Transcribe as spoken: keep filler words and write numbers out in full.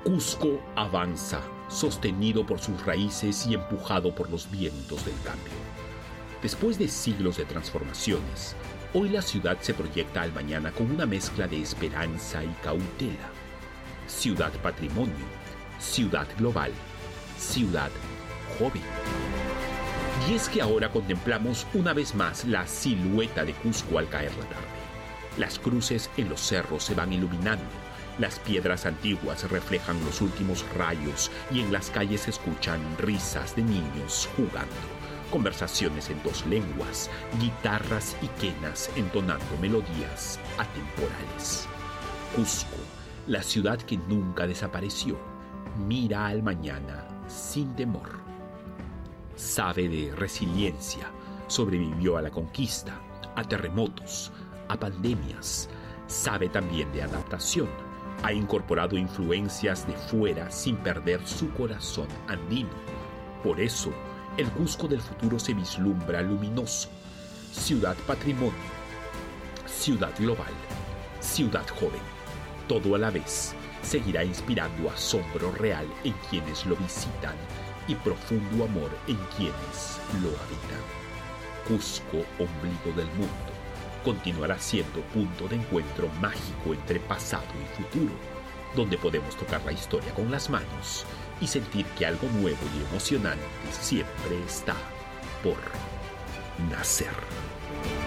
Cusco avanza, sostenido por sus raíces y empujado por los vientos del cambio. Después de siglos de transformaciones, hoy la ciudad se proyecta al mañana con una mezcla de esperanza y cautela. Ciudad patrimonio, ciudad global, ciudad joven. Y es que ahora contemplamos una vez más la silueta de Cusco al caer la tarde. Las cruces en los cerros se van iluminando, las piedras antiguas reflejan los últimos rayos y en las calles se escuchan risas de niños jugando, conversaciones en dos lenguas, guitarras y quenas entonando melodías atemporales. Cusco, la ciudad que nunca desapareció, mira al mañana sin temor. Sabe de resiliencia, sobrevivió a la conquista, a terremotos, a pandemias. Sabe también de adaptación. Ha incorporado influencias de fuera sin perder su corazón andino. Por eso, el Cusco del futuro se vislumbra luminoso. Ciudad patrimonio, ciudad global, ciudad joven. Todo a la vez seguirá inspirando asombro real en quienes lo visitan y profundo amor en quienes lo habitan. Cusco, ombligo del mundo, continuará siendo punto de encuentro mágico entre pasado y futuro, donde podemos tocar la historia con las manos y sentir que algo nuevo y emocionante siempre está por nacer.